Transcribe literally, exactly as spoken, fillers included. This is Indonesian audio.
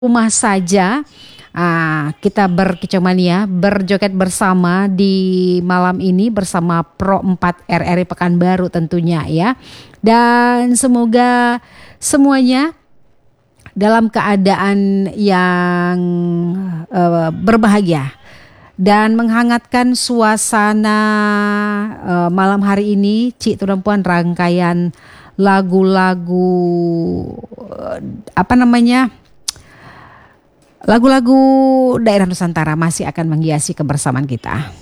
rumah saja. Ah, kita berkicauania, berjoget bersama di malam ini bersama Pro empat R R I Pekanbaru tentunya ya. Dan semoga semuanya dalam keadaan yang uh, berbahagia dan menghangatkan suasana uh, malam hari ini. Cik Perempuan, rangkaian lagu-lagu uh, apa namanya? Lagu-lagu daerah Nusantara masih akan menghiasi kebersamaan kita.